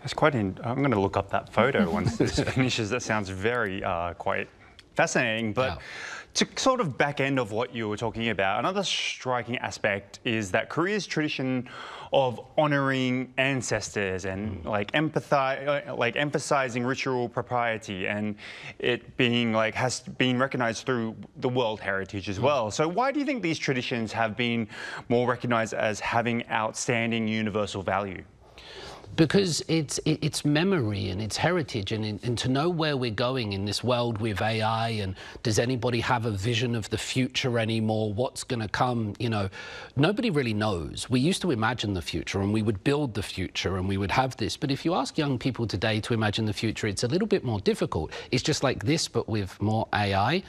It's quite I'm going to look up that photo once this finishes. That sounds very quite fascinating. But to sort of back end of what you were talking about, another striking aspect is that Korea's tradition of honouring ancestors and emphasizing ritual propriety, and it being has been recognised through the World Heritage as well. So why do you think these traditions have been more recognised as having outstanding universal value? Because it's memory and it's heritage, and to know where we're going in this world with AI, and does anybody have a vision of the future anymore? What's going to come? You know, nobody really knows. We used to imagine the future and we would build the future and we would have this. But if you ask young people today to imagine the future, it's a little bit more difficult. It's just like this, but with more AI.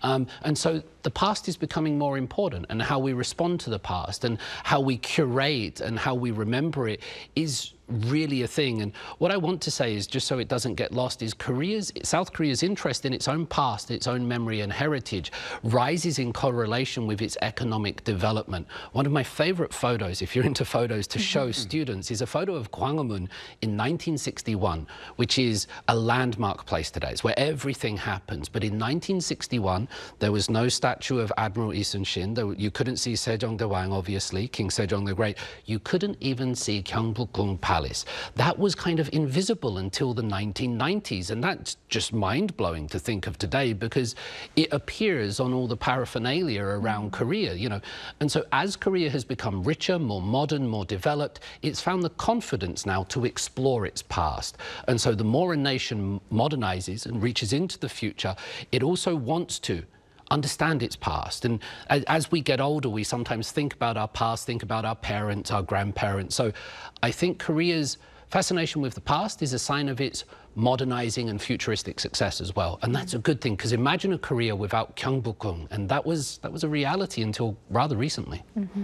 And so the past is becoming more important, and how we respond to the past and how we curate and how we remember it is really a thing. And what I want to say is, just so it doesn't get lost, is South Korea's interest in its own past, its own memory and heritage rises in correlation with its economic development. One of my favorite photos, if you're into photos, to show students is a photo of Gwanghwamun in 1961, which is a landmark place today. It's where everything happens. But in 1961, there was no statue of Admiral Lee Sun-shin. You couldn't see Sejong-daewang, obviously, King Sejong the Great. You couldn't even see Gyeongbokgung Palace. That was kind of invisible until the 1990s, and that's just mind-blowing to think of today, because it appears on all the paraphernalia around Korea, you know. And so as Korea has become richer, more modern, more developed, it's found the confidence now to explore its past. And so the more a nation modernizes and reaches into the future, it also wants to understand its past. And as we get older, we sometimes think about our past, think about our parents, our grandparents. So I think Korea's fascination with the past is a sign of its modernizing and futuristic success as well. And that's a good thing, because imagine a Korea without Gyeongbokgung, and that was a reality until rather recently.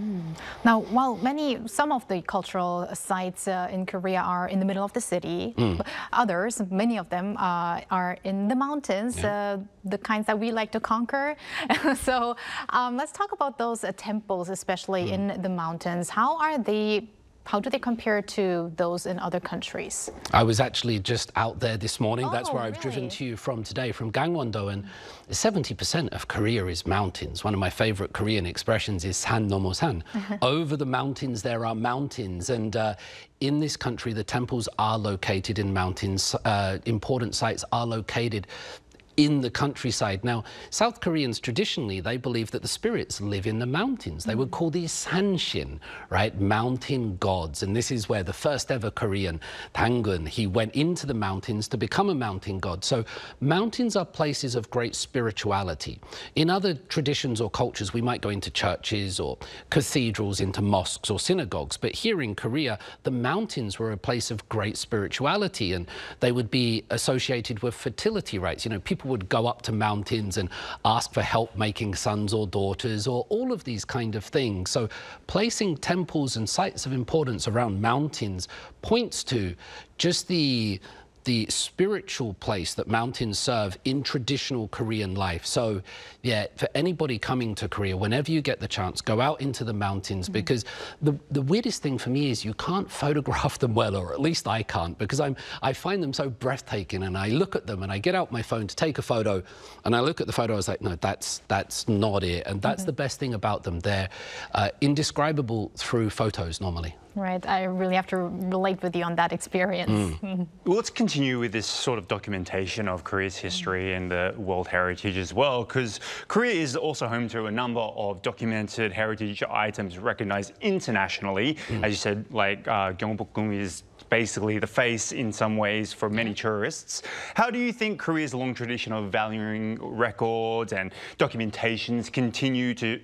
Now, while some of the cultural sites in Korea are in the middle of the city, others, many of them are in the mountains, the kinds that we like to conquer. So let's talk about those temples, especially in the mountains. How do they compare to those in other countries? I was actually just out there this morning. That's where I've really? driven to you from today, from Gangwon-do, and 70% of Korea is mountains. One of my favorite Korean expressions is san nomo san. Over the mountains, there are mountains. And in this country, the temples are located in mountains. Important sites are located in the countryside. Now, South Koreans traditionally, they believe that the spirits live in the mountains. They would call these Sanshin, right? Mountain gods. And this is where the first ever Korean, Dangun, he went into the mountains to become a mountain god. So mountains are places of great spirituality. In other traditions or cultures, we might go into churches or cathedrals, into mosques or synagogues. But here in Korea, the mountains were a place of great spirituality, and they would be associated with fertility rites. You know, people would go up to mountains and ask for help making sons or daughters, or all of these kind of things. So placing temples and sites of importance around mountains points to just the spiritual place that mountains serve in traditional Korean life. So yeah, for anybody coming to Korea, whenever you get the chance, go out into the mountains, because the weirdest thing for me is you can't photograph them well, or at least I can't, because I find them so breathtaking, and I look at them and I get out my phone to take a photo, and I look at the photo, I was like, no, that's not it. And that's the best thing about them. They're indescribable through photos normally. Right, I really have to relate with you on that experience. Well, let's continue with this sort of documentation of Korea's history and the World Heritage as well, because Korea is also home to a number of documented heritage items recognized internationally. As you said, like Gyeongbokgung is basically the face in some ways for many tourists. How do you think Korea's long tradition of valuing records and documentations continue to,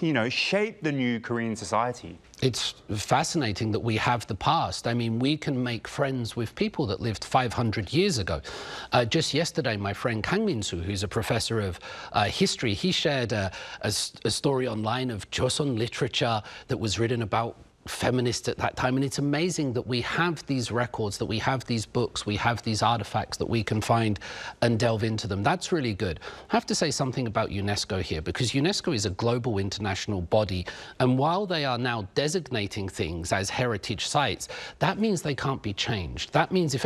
shape the new Korean society? It's fascinating that we have the past. I mean, we can make friends with people that lived 500 years ago. Just yesterday, my friend Kang Min-soo, who's a professor of history, he shared a story online of Joseon literature that was written about feminist at that time, and it's amazing that we have these records, that we have these books, we have these artifacts that we can find and delve into them. That's really good. I have to say something about UNESCO here, because UNESCO is a global international body, and while they are now designating things as heritage sites, that means they can't be changed. That means if